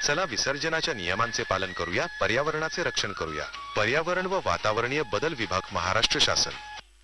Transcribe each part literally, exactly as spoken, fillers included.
चला विसर्जनाच्या नियमांचे पालन करूया, पर्यावरणाचे रक्षण करूया. पर्यावरण व वातावरणीय बदल विभाग, महाराष्ट्र शासन.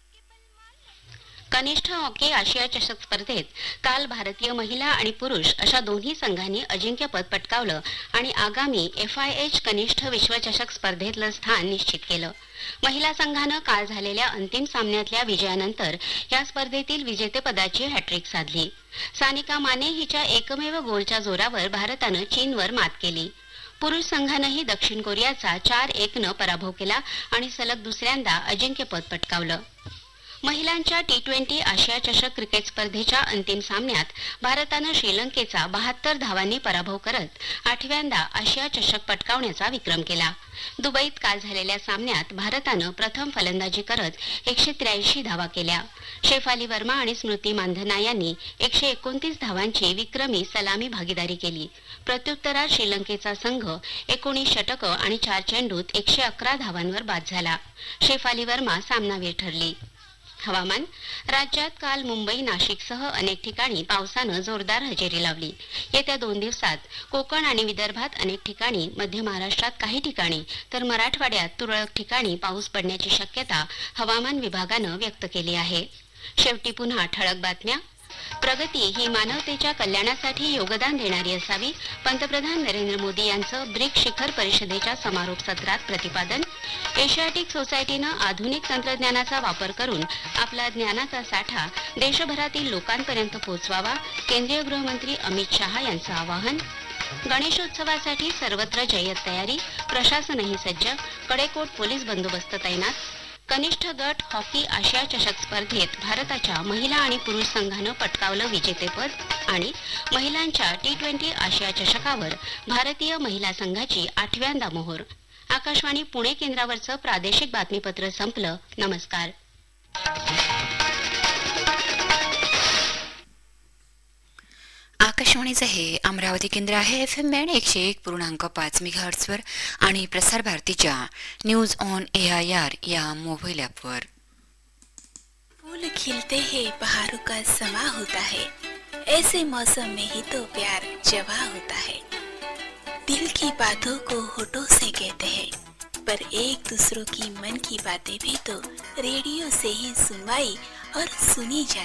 कनिष्ठ हॉकी आशिया चषक स्पर्धेत काल भारतीय महिला आणि पुरुष अशा दोन्ही संघांनी अजिंक्यपद पटकावलं आणि आगामी एफ आय एच कनिष्ठ विश्वचषक स्पर्धेतलं स्थान निश्चित केलं. महिला संघानं काल झालेल्या अंतिम सामन्यातल्या विजयानंतर या स्पर्धेतील विजेतेपदाची हॅट्रिक साधली. सानिका माने हिच्या एकमेव गोलच्या जोरावर भारतानं चीनवर मात केली. पुरुष संघानंही दक्षिण कोरियाचा चार एक न पराभव केला आणि सलग दुसऱ्यांदा अजिंक्यपद पटकावलं. महिलांच्या टी ट्वेंटी आशिया चषक क्रिकेट स्पर्धेच्या अंतिम सामन्यात भारतानं श्रीलंकेचा बहात्तर धावांनी पराभव करत आठव्यांदा आशिया चषक पटकावण्याचा विक्रम केला. दुबईत काल झालेल्या सामन्यात भारतानं प्रथम फलंदाजी करत एकशे त्र्याऐंशी धावा केल्या. शेफाली वर्मा आणि स्मृती मानधना यांनी एकशे एकोणतीस धावांची विक्रमी सलामी भागीदारी केली. प्रत्युत्तरात श्रीलंकेचा संघ एकोणीस षटकं आणि चार चेंडूत एकशे अकरा धावांवर बाद झाला. शेफाली वर्मा सामनावीर ठरली. हवामान. राज्यात काल मुंबई, नाशिकसह अनेक ठिकाणी पावसानं जोरदार हजेरी लावली. येत्या दोन दिवसात कोकण आणि विदर्भात अनेक ठिकाणी, मध्य महाराष्ट्रात काही ठिकाणी तर मराठवाड्यात तुरळक ठिकाणी पाऊस पडण्याची शक्यता हवामान विभागानं व्यक्त केली आहे. शेवटी पुन्हा ठळक बातम्या. प्रगती ही मानवतेच्या कल्याणासाठी योगदान देणारी असावी, पंतप्रधान नरेंद्र मोदी यांचं ब्रिक्स शिखर परिषदेच्या समारोप सत्रात प्रतिपादन. एशियाटिक सोसायटीनं आधुनिक तंत्रज्ञानाचा वापर करून आपला ज्ञानाचा साठा देशभरातील लोकांपर्यंत पोहोचवावा, केंद्रीय गृहमंत्री अमित शहा यांचं आवाहन. गणेशोत्सवासाठी सर्वत्र जय्यत तयारी, प्रशासनही सज्ज, कडेकोट पोलीस बंदोबस्त तैनात. कनिष्ठ गट हॉकी आशिया चषक स्पर्धेत भारताच्या महिला आणि पुरुष संघानं पटकावलं विजेतेपद आणि महिलांच्या टी ट्वेंटी आशिया चषकावर भारतीय महिला संघाची आठव्यांदा मोहोर. आकाशवाणी पुणे केंद्रावरचं प्रादेशिक बातमीपत्र संपलं. नमस्कार. आकाशवाणीचं हे अमरावती केंद्र आहे. एफ एम बँड एकशे एक पूर्णांक पाच मेगाहर्ट्झवर आणि प्रसार भारतीच्या news on A I R या मोबाइल ॲपवर. फूल खिलते हैं, बहारों का समा होता है, ऐसे मौसम में ही तो प्यार जवा होता है. दिल की बातों को होठों से कहते हैं, पर एक दूसरों की मन की बातें भी तो रेडियो से ही सुनवाई और सुनी जाती